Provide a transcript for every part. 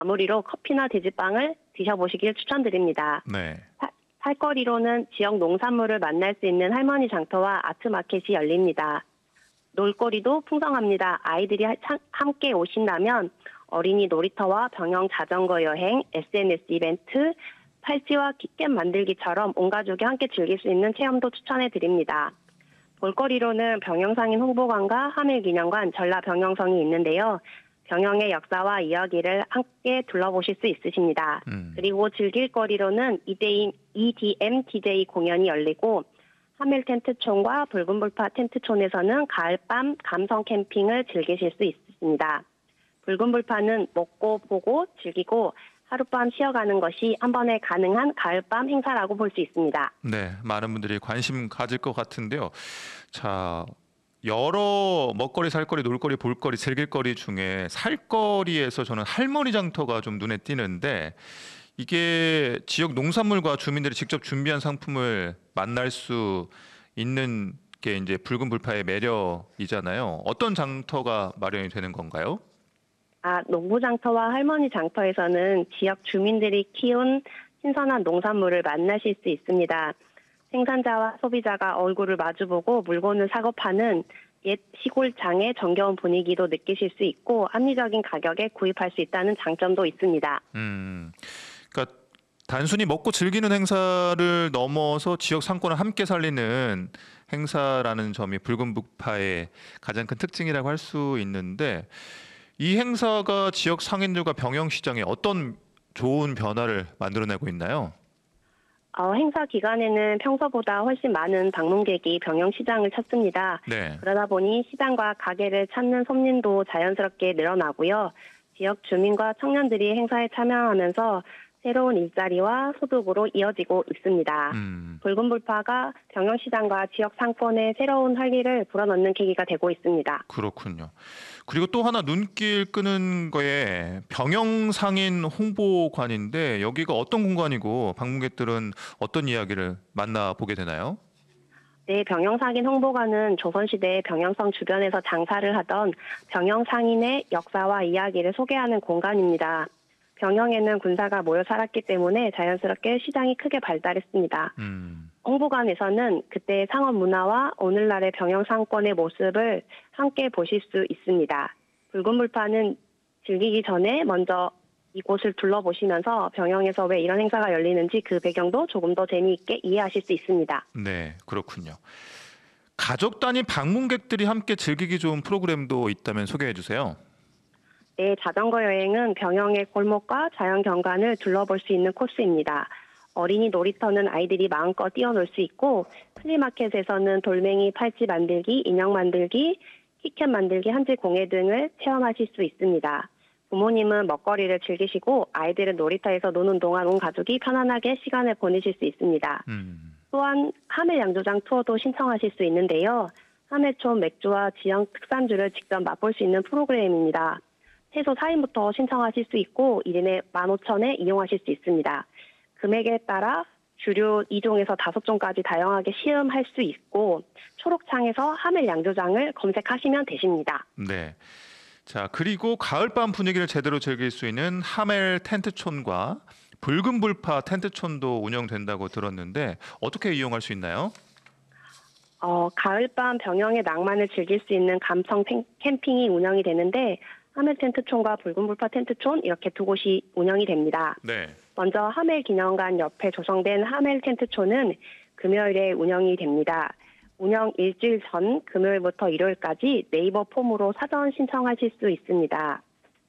마무리로 커피나 돼지빵을 드셔보시길 추천드립니다. 네. 살거리로는 지역 농산물을 만날 수 있는 할머니 장터와 아트마켓이 열립니다. 놀거리도 풍성합니다. 아이들이 함께 오신다면 어린이 놀이터와 병영 자전거 여행, SNS 이벤트, 팔찌와 키캡 만들기처럼 온 가족이 함께 즐길 수 있는 체험도 추천해 드립니다. 볼거리로는 병영상인 홍보관과 하밀기념관, 전라병영성이 있는데요. 병영의 역사와 이야기를 함께 둘러보실 수 있으십니다. 그리고 즐길 거리로는 EDM DJ 공연이 열리고 하밀 텐트촌과 붉은불파 텐트촌에서는 가을밤 감성 캠핑을 즐기실 수 있습니다. 붉은불파는 먹고 보고 즐기고 하룻밤 쉬어가는 것이 한 번에 가능한 가을밤 행사라고 볼 수 있습니다. 네, 많은 분들이 관심 가질 것 같은데요. 자, 여러 먹거리, 살거리, 놀거리, 볼거리, 즐길거리 중에 살거리에서 저는 할머니 장터가 좀 눈에 띄는데 이게 지역 농산물과 주민들이 직접 준비한 상품을 만날 수 있는 게 이제 붉은 불파의 매력이잖아요. 어떤 장터가 마련이 되는 건가요? 농부 장터와 할머니 장터에서는 지역 주민들이 키운 신선한 농산물을 만나실 수 있습니다. 생산자와 소비자가 얼굴을 마주보고 물건을 사고 파는 옛 시골장의 정겨운 분위기도 느끼실 수 있고 합리적인 가격에 구입할 수 있다는 장점도 있습니다. 그러니까 단순히 먹고 즐기는 행사를 넘어서 지역 상권을 함께 살리는 행사라는 점이 붉은 불파의 가장 큰 특징이라고 할 수 있는데 이 행사가 지역 상인들과 병영시장에 어떤 좋은 변화를 만들어내고 있나요? 행사 기간에는 평소보다 훨씬 많은 방문객이 병영시장을 찾습니다. 네. 그러다 보니 시장과 가게를 찾는 손님도 자연스럽게 늘어나고요. 지역 주민과 청년들이 행사에 참여하면서 새로운 일자리와 소득으로 이어지고 있습니다. 붉은 불파가 병영시장과 지역 상권에 새로운 활기를 불어넣는 계기가 되고 있습니다. 그렇군요. 그리고 또 하나 눈길 끄는 거에 병영상인 홍보관인데 여기가 어떤 공간이고 방문객들은 어떤 이야기를 만나보게 되나요? 네, 병영상인 홍보관은 조선시대 병영성 주변에서 장사를 하던 병영상인의 역사와 이야기를 소개하는 공간입니다. 병영에는 군사가 모여 살았기 때문에 자연스럽게 시장이 크게 발달했습니다. 홍보관에서는 그때의 상업 문화와 오늘날의 병영 상권의 모습을 함께 보실 수 있습니다. 붉은 불파는 즐기기 전에 먼저 이곳을 둘러보시면서 병영에서 왜 이런 행사가 열리는지 그 배경도 조금 더 재미있게 이해하실 수 있습니다. 네, 그렇군요. 가족 단위 방문객들이 함께 즐기기 좋은 프로그램도 있다면 소개해 주세요. 네, 자전거 여행은 병영의 골목과 자연 경관을 둘러볼 수 있는 코스입니다. 어린이 놀이터는 아이들이 마음껏 뛰어놀 수 있고 플리마켓에서는 돌멩이 팔찌 만들기, 인형 만들기, 키캡 만들기, 한지 공예 등을 체험하실 수 있습니다. 부모님은 먹거리를 즐기시고 아이들은 놀이터에서 노는 동안 온 가족이 편안하게 시간을 보내실 수 있습니다. 또한 하멜 양조장 투어도 신청하실 수 있는데요. 하멜촌 맥주와 지역 특산주를 직접 맛볼 수 있는 프로그램입니다. 최소 4인부터 신청하실 수 있고 1인에 15,000에 이용하실 수 있습니다. 금액에 따라 주류 2종에서 5종까지 다양하게 시음할 수 있고 초록창에서 하멜 양조장을 검색하시면 되십니다. 네. 자, 그리고 가을밤 분위기를 제대로 즐길 수 있는 하멜 텐트촌과 붉은 불파 텐트촌도 운영된다고 들었는데 어떻게 이용할 수 있나요? 가을밤 병영의 낭만을 즐길 수 있는 감성 캠핑이 운영이 되는데 하멜 텐트촌과 붉은 불파 텐트촌 이렇게 두 곳이 운영이 됩니다. 네. 먼저 하멜 기념관 옆에 조성된 하멜 텐트촌은 금요일에 운영이 됩니다. 운영 일주일 전 금요일부터 일요일까지 네이버 폼으로 사전 신청하실 수 있습니다.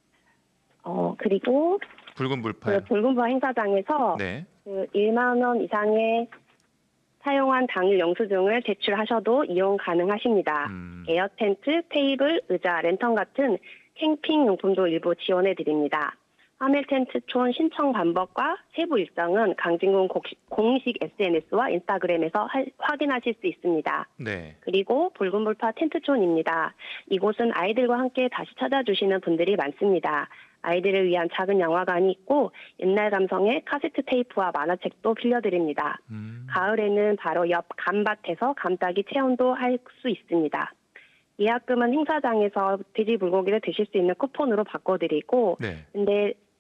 그리고 붉은 불파요. 그 붉은 불파 행사장에서 네. 1만 원 이상의 사용한 당일 영수증을 제출하셔도 이용 가능하십니다. 에어 텐트, 테이블, 의자, 랜턴 같은 캠핑 용품도 일부 지원해 드립니다. 하멜 텐트촌 신청 방법과 세부 일정은 강진군 공식 SNS와 인스타그램에서 확인하실 수 있습니다. 네. 그리고 붉은 불파 텐트촌입니다. 이곳은 아이들과 함께 다시 찾아주시는 분들이 많습니다. 아이들을 위한 작은 영화관이 있고 옛날 감성의 카세트 테이프와 만화책도 빌려드립니다. 가을에는 바로 옆 감밭에서 감따기 체험도 할 수 있습니다. 예약금은 행사장에서 돼지 불고기를 드실 수 있는 쿠폰으로 바꿔드리고 네. 근데